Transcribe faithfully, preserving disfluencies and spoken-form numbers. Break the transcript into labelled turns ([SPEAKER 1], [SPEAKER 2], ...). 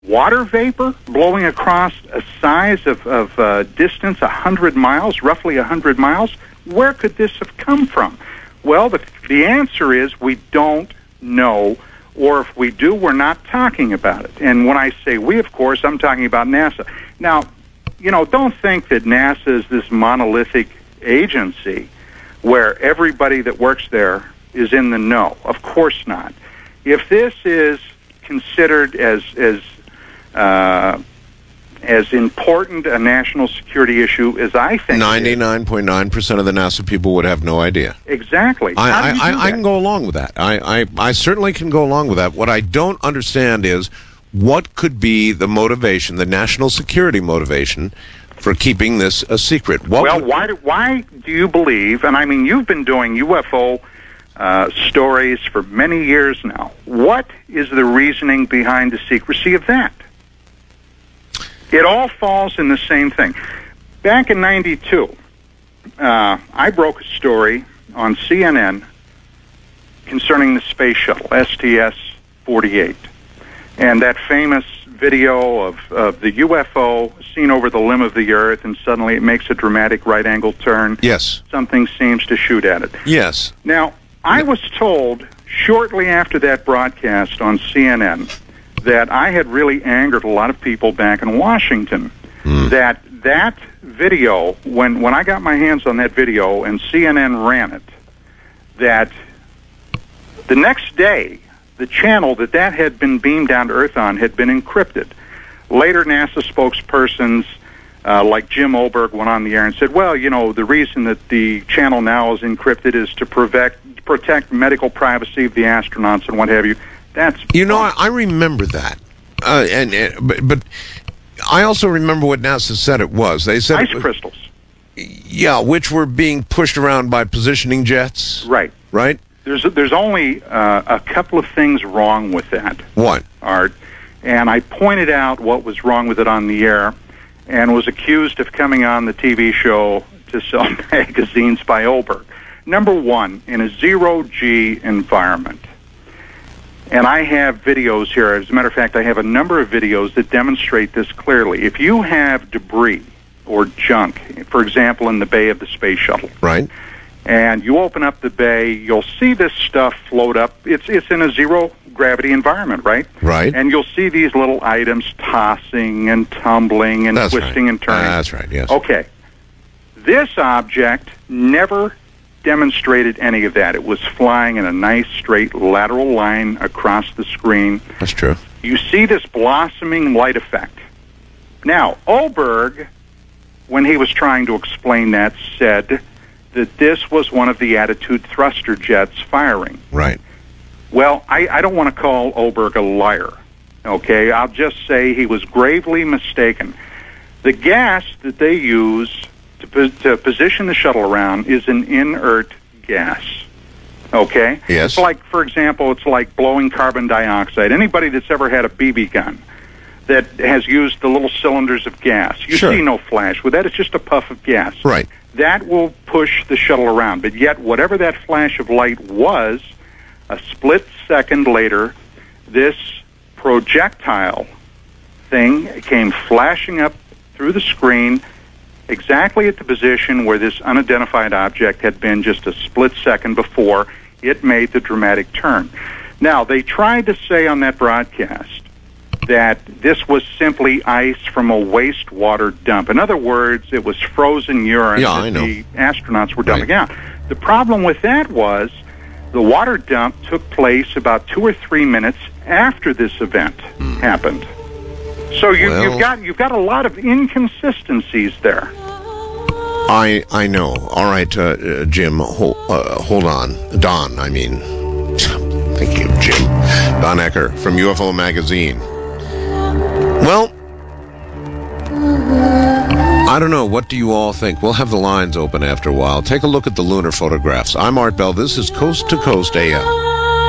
[SPEAKER 1] water vapor blowing across a size of, of uh, distance one hundred miles, roughly one hundred miles? Where could this have come from? Well, the, the answer is we don't know, or if we do, we're not talking about it. And when I say we, of course, I'm talking about NASA. Now, you know, don't think that NASA is this monolithic agency where everybody that works there is in the know. Of course not. If this is considered as as uh, as important a national security issue as I think,
[SPEAKER 2] ninety-nine point nine percent of the NASA people would have no idea.
[SPEAKER 1] Exactly.
[SPEAKER 2] I,
[SPEAKER 1] How do you
[SPEAKER 2] I,
[SPEAKER 1] do
[SPEAKER 2] I, I
[SPEAKER 1] that?
[SPEAKER 2] can go along with that. I, I, I certainly can go along with that. What I don't understand is what could be the motivation, the national security motivation, for keeping this a secret. What
[SPEAKER 1] well,
[SPEAKER 2] would,
[SPEAKER 1] why do, why do you believe, and I mean, you've been doing U F O uh, stories for many years now. What is the reasoning behind the secrecy of that? It all falls in the same thing. Back in ninety-two, uh, I broke a story on C N N concerning the space shuttle, S T S forty-eight, and that famous video of, of the U F O seen over the limb of the Earth, and suddenly it makes a dramatic right-angle turn.
[SPEAKER 2] Yes.
[SPEAKER 1] Something seems to shoot at it.
[SPEAKER 2] Yes.
[SPEAKER 1] Now, I was told shortly after that broadcast on C N N that I had really angered a lot of people back in Washington.
[SPEAKER 2] Mm.
[SPEAKER 1] That that video, when, when I got my hands on that video and C N N ran it, that the next day, the channel that that had been beamed down to Earth on had been encrypted. Later, NASA spokespersons uh, like Jim Oberg went on the air and said, well, you know, the reason that the channel now is encrypted is to protect, protect medical privacy of the astronauts and what have you. That's
[SPEAKER 2] You know, I, I remember that. Uh, and, and but, but I also remember what NASA said it was. They said
[SPEAKER 1] ice
[SPEAKER 2] it was,
[SPEAKER 1] crystals.
[SPEAKER 2] Yeah, which were being pushed around by positioning jets.
[SPEAKER 1] Right.
[SPEAKER 2] Right?
[SPEAKER 1] There's there's only uh, a couple of things wrong with that,
[SPEAKER 2] What?
[SPEAKER 1] Art, and I pointed out what was wrong with it on the air, and was accused of coming on the T V show to sell magazines by Oberg. Number one, in a zero-G environment, and I have videos here. As a matter of fact, I have a number of videos that demonstrate this clearly. If you have debris or junk, for example, in the bay of the space shuttle,
[SPEAKER 2] Right.
[SPEAKER 1] and you open up the bay, you'll see this stuff float up. It's it's in a zero-gravity environment, right?
[SPEAKER 2] Right.
[SPEAKER 1] And you'll see these little items tossing and tumbling and
[SPEAKER 2] That's
[SPEAKER 1] twisting
[SPEAKER 2] right.
[SPEAKER 1] and turning.
[SPEAKER 2] Uh, that's right, yes.
[SPEAKER 1] Okay. This object never demonstrated any of that. It was flying in a nice, straight, lateral line across the screen.
[SPEAKER 2] That's true.
[SPEAKER 1] You see this blossoming light effect. Now, Oberg, when he was trying to explain that, said that this was one of the Attitude thruster jets firing.
[SPEAKER 2] Right.
[SPEAKER 1] Well, I, I don't want to call Oberg a liar, okay? I'll just say he was gravely mistaken. The gas that they use to, po- to position the shuttle around is an inert gas, okay?
[SPEAKER 2] Yes.
[SPEAKER 1] It's like, for example, it's like blowing carbon dioxide. Anybody that's ever had a B B gun that has used the little cylinders of gas, you
[SPEAKER 2] Sure.
[SPEAKER 1] see no flash. With that, it's just a puff of gas.
[SPEAKER 2] Right.
[SPEAKER 1] That will push the shuttle around. But yet, whatever that flash of light was, a split second later, this projectile thing came flashing up through the screen exactly at the position where this unidentified object had been just a split second before it made the dramatic turn. Now, they tried to say on that broadcast that this was simply ice from a wastewater dump. In other words, it was frozen urine
[SPEAKER 2] Yeah,
[SPEAKER 1] that
[SPEAKER 2] I know.
[SPEAKER 1] the astronauts were dumping
[SPEAKER 2] Right.
[SPEAKER 1] out. The problem with that was the water dump took place about two or three minutes after this event
[SPEAKER 2] Hmm.
[SPEAKER 1] happened. So you,
[SPEAKER 2] Well-
[SPEAKER 1] you've got you've got a lot of inconsistencies there.
[SPEAKER 2] I I know. All right, uh, uh, Jim, hold, uh, hold on. Don, I mean. Thank you, Jim. Don Ecker from U F O Magazine. Well, I don't know. What do you all think? We'll have the lines open after a while. Take a look at the lunar photographs. I'm Art Bell. This is Coast to Coast A M.